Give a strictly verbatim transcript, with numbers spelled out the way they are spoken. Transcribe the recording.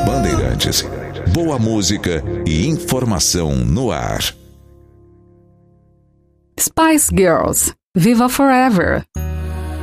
Bandeirantes. Boa música e informação no ar. Spice Girls, Viva Forever.